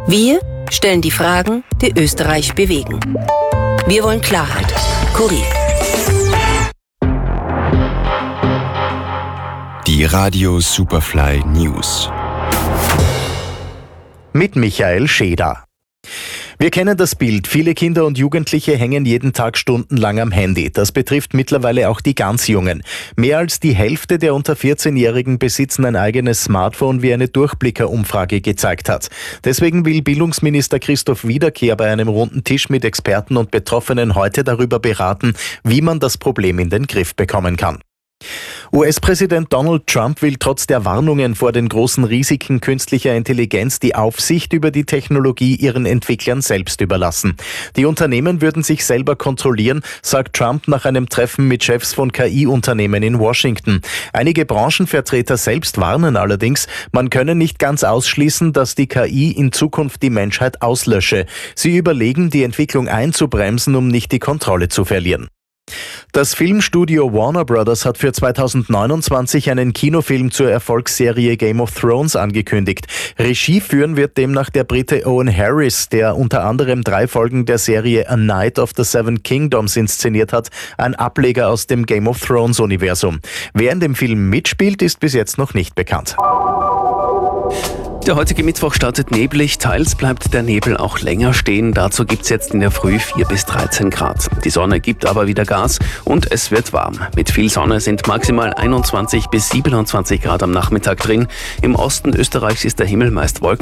Wir stellen die Fragen, die Österreich bewegen. Wir wollen Klarheit. Kurier. Die Radio Superfly News. Mit Michael Scheder. Wir kennen das Bild. Viele Kinder und Jugendliche hängen jeden Tag stundenlang am Handy. Das betrifft mittlerweile auch die ganz Jungen. Mehr als die Hälfte der unter 14-Jährigen besitzen ein eigenes Smartphone, wie eine Durchblicker-Umfrage gezeigt hat. Deswegen will Bildungsminister Christoph Wiederkehr bei einem runden Tisch mit Experten und Betroffenen heute darüber beraten, wie man das Problem in den Griff bekommen kann. US-Präsident Donald Trump will trotz der Warnungen vor den großen Risiken künstlicher Intelligenz die Aufsicht über die Technologie ihren Entwicklern selbst überlassen. Die Unternehmen würden sich selber kontrollieren, sagt Trump nach einem Treffen mit Chefs von KI-Unternehmen in Washington. Einige Branchenvertreter selbst warnen allerdings, man könne nicht ganz ausschließen, dass die KI in Zukunft die Menschheit auslösche. Sie überlegen, die Entwicklung einzubremsen, um nicht die Kontrolle zu verlieren. Das Filmstudio Warner Bros. Hat für 2029 einen Kinofilm zur Erfolgsserie Game of Thrones angekündigt. Regie führen wird demnach der Brite Owen Harris, der unter anderem 3 Folgen der Serie A Knight of the Seven Kingdoms inszeniert hat, ein Ableger aus dem Game of Thrones Universum. Wer in dem Film mitspielt, ist bis jetzt noch nicht bekannt. Der heutige Mittwoch startet neblig, teils bleibt der Nebel auch länger stehen. Dazu gibt's jetzt in der Früh 4 bis 13 Grad. Die Sonne gibt aber wieder Gas und es wird warm. Mit viel Sonne sind maximal 21 bis 27 Grad am Nachmittag drin. Im Osten Österreichs ist der Himmel meist wolkenlos.